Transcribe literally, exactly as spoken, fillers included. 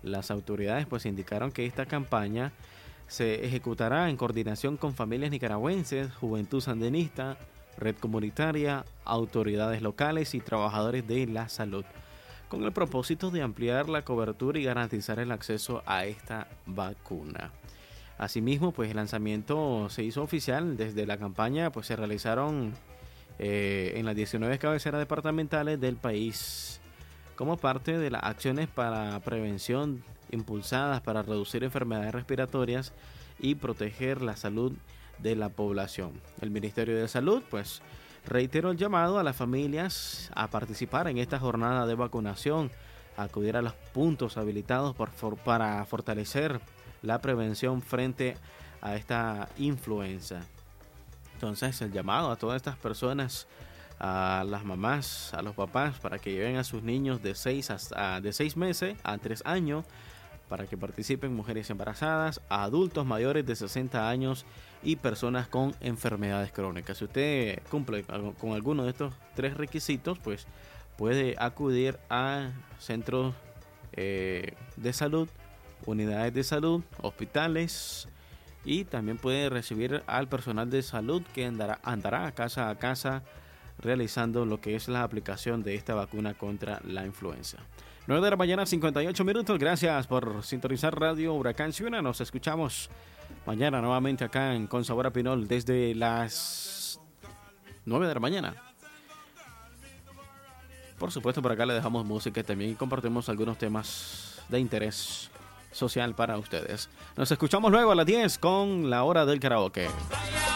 Las autoridades pues indicaron que esta campaña se ejecutará en coordinación con familias nicaragüenses, Juventud Sandinista, Red Comunitaria, autoridades locales y trabajadores de la salud, con el propósito de ampliar la cobertura y garantizar el acceso a esta vacuna. Asimismo, pues el lanzamiento se hizo oficial. Desde la campaña pues se realizaron eh, en las diecinueve cabeceras departamentales del país como parte de las acciones para prevención impulsadas para reducir enfermedades respiratorias y proteger la salud de la población. El Ministerio de Salud pues reiteró el llamado a las familias a participar en esta jornada de vacunación, a acudir a los puntos habilitados por, for, para fortalecer la prevención frente a esta influenza. Entonces el llamado a todas estas personas, a las mamás, a los papás, para que lleven a sus niños de seis hasta de seis meses a tres años, para que participen mujeres embarazadas, a adultos mayores de sesenta años y personas con enfermedades crónicas. Si usted cumple con alguno de estos tres requisitos, pues puede acudir a centros eh, de salud, unidades de salud, hospitales, y también puede recibir al personal de salud que andará, andará casa a casa realizando lo que es la aplicación de esta vacuna contra la influenza. nueve de la mañana, cincuenta y ocho minutos. Gracias por sintonizar Radio Huracán Ciuna. Nos escuchamos mañana nuevamente acá en Con Sabor a Pinol desde las nueve de la mañana. Por supuesto, por acá le dejamos música también y compartimos algunos temas de interés social para ustedes. Nos escuchamos luego a las diez con la hora del karaoke.